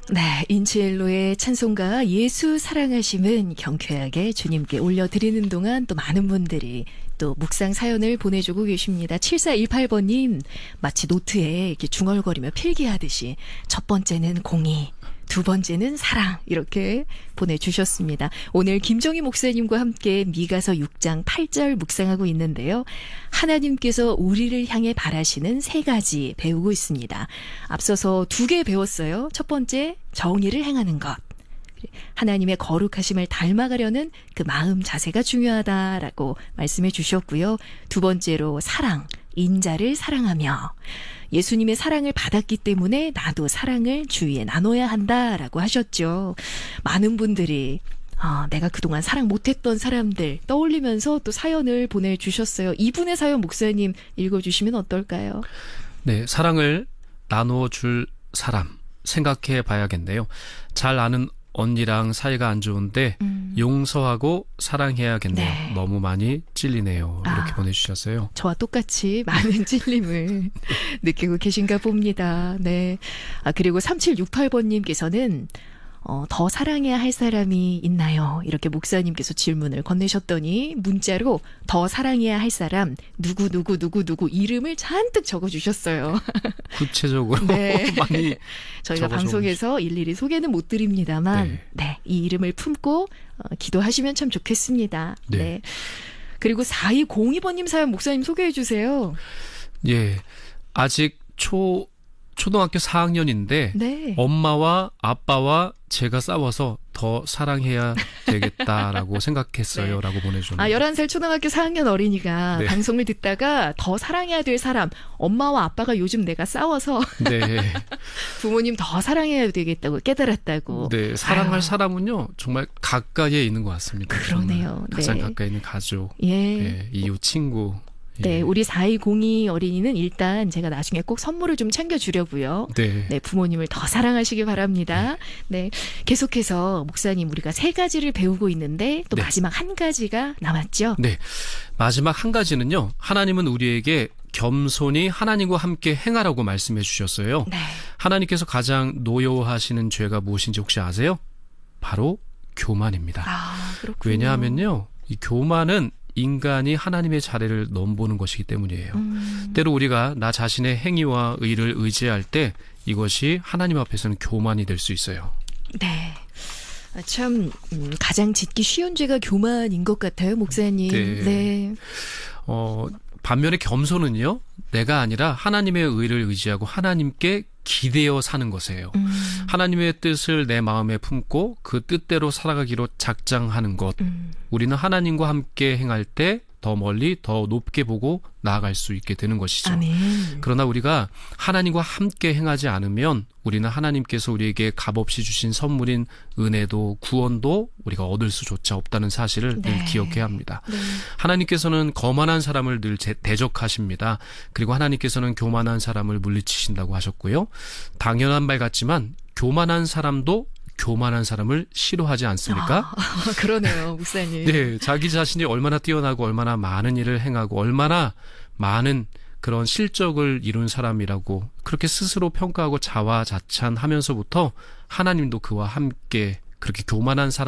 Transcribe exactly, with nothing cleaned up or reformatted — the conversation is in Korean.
네, 인치엘로의 찬송가 예수 사랑하심은 경쾌하게 주님께 올려드리는 동안 또 많은 분들이 또 묵상 사연을 보내주고 계십니다. 칠사일팔 번님, 마치 노트에 이렇게 중얼거리며 필기하듯이 첫 번째는 공의, 두 번째는 사랑, 이렇게 보내주셨습니다. 오늘 김정희 목사님과 함께 미가서 육 장 팔 절 묵상하고 있는데요. 하나님께서 우리를 향해 바라시는 세 가지 배우고 있습니다. 앞서서 두 개 배웠어요. 첫 번째, 정의를 행하는 것. 하나님의 거룩하심을 닮아가려는 그 마음 자세가 중요하다라고 말씀해 주셨고요. 두 번째로 사랑, 인자를 사랑하며 예수님의 사랑을 받았기 때문에 나도 사랑을 주위에 나눠야 한다라고 하셨죠. 많은 분들이 아, 내가 그동안 사랑 못했던 사람들 떠올리면서 또 사연을 보내주셨어요. 이분의 사연 목사님 읽어주시면 어떨까요? 네, 사랑을 나눠줄 사람 생각해 봐야겠네요. 잘 아는 언니랑 사이가 안 좋은데 음. 용서하고 사랑해야겠네요. 네. 너무 많이 찔리네요. 이렇게 아, 보내주셨어요. 저와 똑같이 많은 찔림을 느끼고 계신가 봅니다. 네. 아, 그리고 삼칠육팔 번님께서는 어, 더 사랑해야 할 사람이 있나요? 이렇게 목사님께서 질문을 건네셨더니 문자로 더 사랑해야 할 사람 누구 누구 누구 누구 이름을 잔뜩 적어주셨어요. 구체적으로 네. 많이 저희가 방송에서 일일이 소개는 못 드립니다만 네, 네, 이 이름을 품고 어, 기도하시면 참 좋겠습니다. 네. 네. 그리고 사이공이 번님 사연 목사님 소개해 주세요. 예, 아직 초 초등학교 사 학년인데 네. 엄마와 아빠와 제가 싸워서 더 사랑해야 되겠다라고 생각했어요. 네. 라고 보내주셨네요. 아, 열한 살 초등학교 사 학년 어린이가 네. 방송을 듣다가 더 사랑해야 될 사람, 엄마와 아빠가 요즘 내가 싸워서 네. 부모님 더 사랑해야 되겠다고 깨달았다고. 네, 사랑할 아유. 사람은요 정말 가까이에 있는 것 같습니다. 그러네요. 가장 네. 가까이 있는 가족, 예. 예, 이웃, 친구. 네, 우리 사이공이 어린이는 일단 제가 나중에 꼭 선물을 좀 챙겨주려고요. 네. 네, 부모님을 더 사랑하시기 바랍니다. 네. 네, 계속해서 목사님 우리가 세 가지를 배우고 있는데 또 네. 마지막 한 가지가 남았죠? 네, 마지막 한 가지는요. 하나님은 우리에게 겸손히 하나님과 함께 행하라고 말씀해 주셨어요. 네. 하나님께서 가장 노여워하시는 죄가 무엇인지 혹시 아세요? 바로 교만입니다. 아, 그렇군요. 왜냐하면요. 이 교만은 인간이 하나님의 자리를 넘보는 것이기 때문이에요. 음. 때로 우리가 나 자신의 행위와 의를 의지할 때 이것이 하나님 앞에서는 교만이 될 수 있어요. 네. 참 음, 가장 짓기 쉬운 죄가 교만인 것 같아요, 목사님. 네. 네. 어, 반면에 겸손은요. 내가 아니라 하나님의 의를 의지하고 하나님께 기대어 사는 것이에요. 음. 하나님의 뜻을 내 마음에 품고 그 뜻대로 살아가기로 작정하는 것. 음. 우리는 하나님과 함께 행할 때 더 멀리 더 높게 보고 나아갈 수 있게 되는 것이죠. 아멘. 그러나 우리가 하나님과 함께 행하지 않으면 우리는 하나님께서 우리에게 값없이 주신 선물인 은혜도 구원도 우리가 얻을 수조차 없다는 사실을 네. 늘 기억해야 합니다. 네. 하나님께서는 거만한 사람을 늘 대적하십니다. 그리고 하나님께서는 교만한 사람을 물리치신다고 하셨고요. 당연한 말 같지만 교만한 사람도 교만한 사람을 싫어하지 않습니까? 아, 그러네요, 목사님. 네, 자기 자신이 얼마나 뛰어나고 얼마나 많은 일을 행하고 얼마나 많은 그런 실적을 이룬 사람이라고 그렇게 스스로 평가하고 자화자찬하면서부터 하나님도 그와 함께 그렇게 교만한 사람